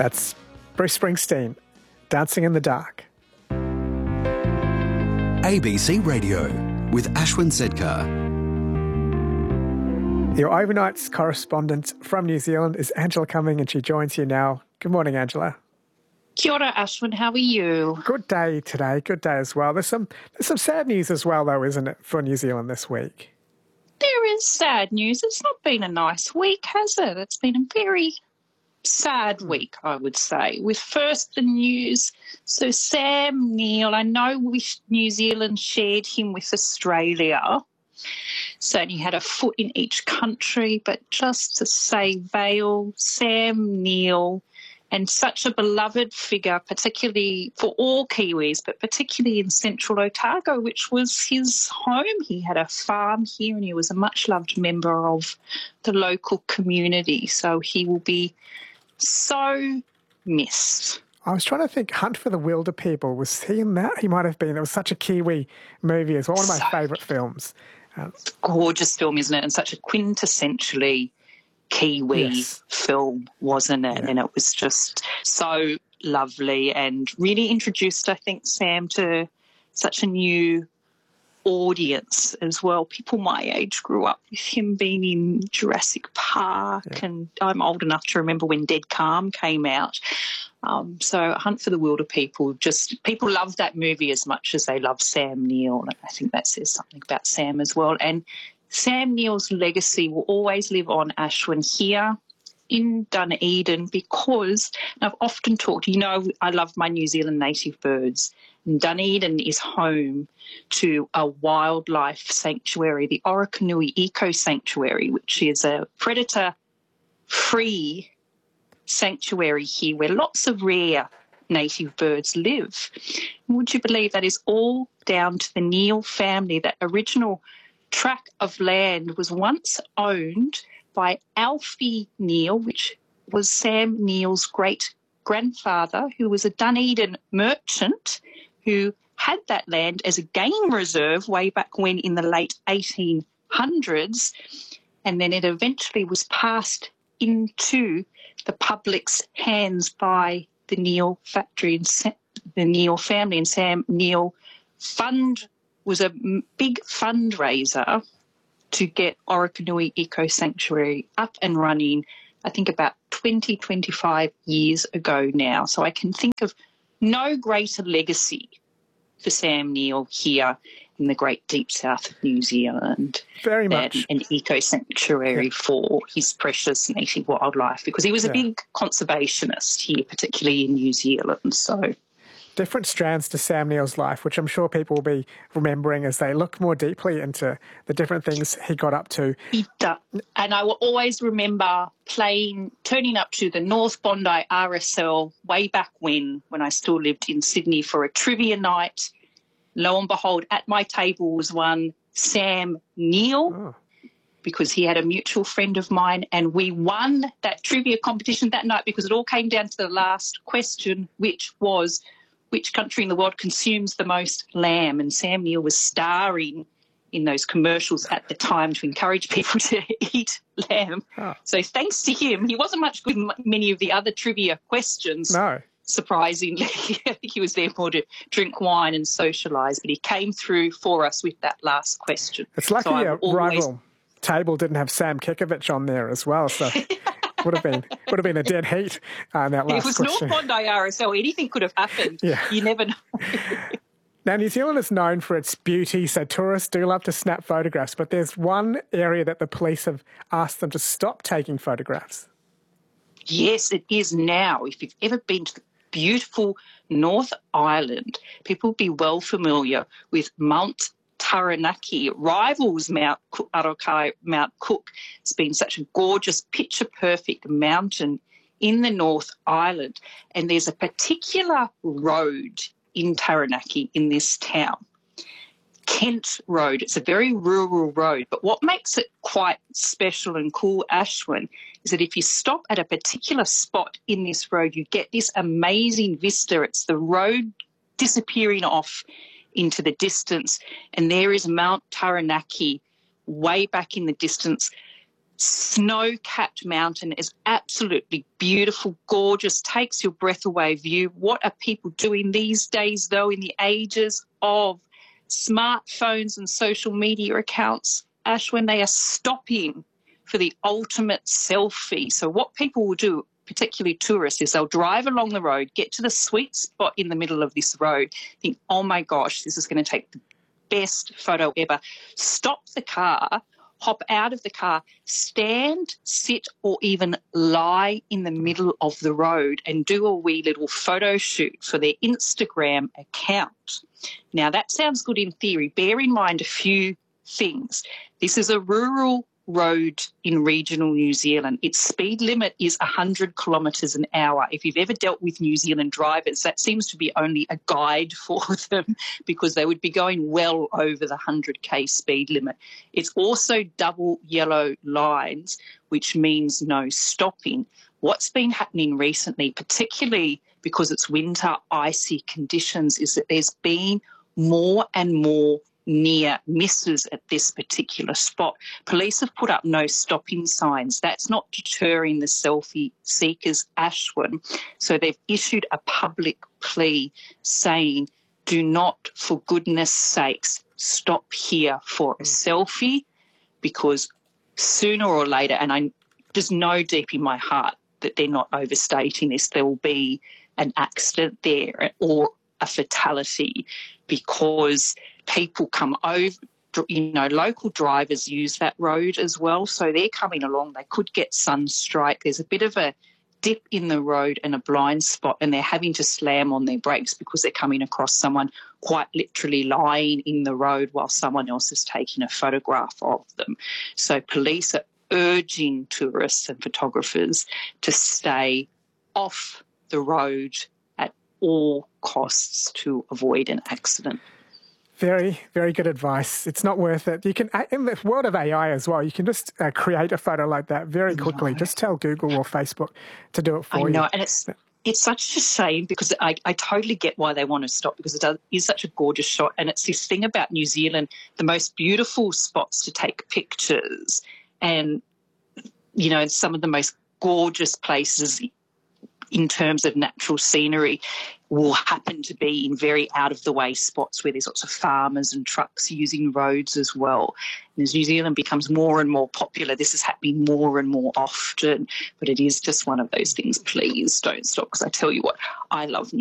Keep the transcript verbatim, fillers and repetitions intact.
That's Bruce Springsteen, Dancing in the Dark. A B C Radio with Ashwin Sedkar. Your overnights correspondent from New Zealand is Angela Cumming, and she joins you now. Good morning, Angela. Kia ora, Ashwin. How are you? Good day today. Good day as well. There's some there's some sad news as well, though, isn't it, for New Zealand this week? There is sad news. It's not been a nice week, has it? It's been a very sad week, I would say. With first the news, so Sam Neill, I know we, New Zealand shared him with Australia, so he had a foot in each country, but just to say Vale, Sam Neill, and such a beloved figure, particularly for all Kiwis, but particularly in central Otago, which was his home. He had a farm here and he was a much-loved member of the local community, so he will be so missed. I was trying to think, Hunt for the Wilder People, was he in that? He might have been. It was such a Kiwi movie as well, one of my so, favourite films. Um, gorgeous film, isn't it? And such a quintessentially Kiwi yes. film, wasn't it? Yeah. And it was just so lovely and really introduced, I think, Sam to such a new audience as well. People my age grew up with him being in Jurassic Park, yeah. and I'm old enough to remember when Dead Calm came out. Um, so Hunt for the Wilder People, just people love that movie as much as they love Sam Neill, and I think that says something about Sam as well. And Sam Neill's legacy will always live on, Ashwin, here in Dunedin, because and I've often talked, you know, I love my New Zealand native birds. And Dunedin is home to a wildlife sanctuary, the Orokonui Eco Sanctuary, which is a predator-free sanctuary here where lots of rare native birds live. And would you believe that is all down to the Neill family? That original tract of land was once owned by Alfie Neill, which was Sam Neill's great-grandfather, who was a Dunedin merchant who had that land as a game reserve way back when in the late eighteen hundreds, and then it eventually was passed into the public's hands by the Neill factory and Sa- the Neill family. And Sam Neill fund was a big fundraiser to get Orokonui Eco Sanctuary up and running, I think about twenty, twenty-five years ago now. So I can think of no greater legacy for Sam Neill here in the great deep south of New Zealand. Very much. An eco sanctuary yeah. for his precious native wildlife, because he was a yeah. big conservationist here, particularly in New Zealand. So different strands to Sam Neill's life, which I'm sure people will be remembering as they look more deeply into the different things he got up to. He does. And I will always remember playing, turning up to the North Bondi R S L way back when, when I still lived in Sydney, for a trivia night. Lo and behold, at my table was one Sam Neill, oh. because he had a mutual friend of mine, and we won that trivia competition that night because it all came down to the last question, which was, which country in the world consumes the most lamb? And Sam Neill was starring in those commercials at the time to encourage people to eat lamb. Oh. So thanks to him, he wasn't much good in many of the other trivia questions. No. Surprisingly, I think he was there more to drink wine and socialise, but he came through for us with that last question. It's lucky so a always... rival table didn't have Sam Kekovich on there as well, so would have been would have been a dead heat on uh, that last question. It was North Bondi R S L. Anything could have happened. Yeah. You never know. Now, New Zealand is known for its beauty, so tourists do love to snap photographs, but there's one area that the police have asked them to stop taking photographs. Yes, it is now. If you've ever been to the beautiful North Island, people will be well familiar with Mount Taranaki. It rivals Mount Cook, Arokai, Mount Cook. It's been such a gorgeous, picture-perfect mountain in the North Island. And there's a particular road in Taranaki, in this town, Kent Road. It's a very rural road, but what makes it quite special and cool, Ashwin, is that if you stop at a particular spot in this road, you get this amazing vista. It's the road disappearing off into the distance, and there is Mount Taranaki way back in the distance, snow-capped mountain is absolutely beautiful, gorgeous, takes your breath away view. What are people doing these days, though, in the ages of smartphones and social media accounts, Ash, when they are stopping for the ultimate selfie? So what people will do, particularly tourists, is they'll drive along the road, get to the sweet spot in the middle of this road, think, oh, my gosh, this is going to take the best photo ever, stop the car, hop out of the car, stand, sit, or even lie in the middle of the road and do a wee little photo shoot for their Instagram account. Now, that sounds good in theory. Bear in mind a few things. This is a rural road in regional New Zealand. Its speed limit is one hundred kilometres an hour. If you've ever dealt with New Zealand drivers, that seems to be only a guide for them because they would be going well over the one hundred k speed limit. It's also double yellow lines, which means no stopping. What's been happening recently, particularly because it's winter, icy conditions, is that there's been more and more near misses at this particular spot. Police have put up no stopping signs. That's not deterring the selfie seekers, Ashwin. So they've issued a public plea saying, do not, for goodness sakes, stop here for a selfie, because sooner or later, and I just know deep in my heart that they're not overstating this, there will be an accident there or a fatality, because people come over, you know, local drivers use that road as well. So they're coming along. They could get sunstrike. There's a bit of a dip in the road and a blind spot, and they're having to slam on their brakes because they're coming across someone quite literally lying in the road while someone else is taking a photograph of them. So police are urging tourists and photographers to stay off the road at all costs to avoid an accident. Very, very good advice. It's not worth it. You can, in the world of A I as well, you can just uh, create a photo like that very quickly. Just tell Google or Facebook to do it for you. I know, and it's it's such a shame because I, I totally get why they want to stop, because it does, is such a gorgeous shot. And it's this thing about New Zealand, the most beautiful spots to take pictures and, you know, some of the most gorgeous places in terms of natural scenery will happen to be in very out-of-the-way spots where there's lots of farmers and trucks using roads as well. And as New Zealand becomes more and more popular, this is happening more and more often. But it is just one of those things. Please don't stop, because I tell you what, I love New